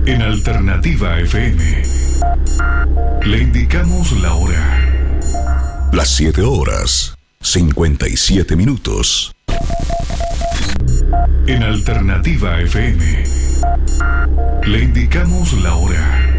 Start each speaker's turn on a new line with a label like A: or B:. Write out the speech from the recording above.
A: En Alternativa FM le indicamos la hora.
B: Las 7 horas, 57 minutos.
A: En Alternativa FM le indicamos la hora.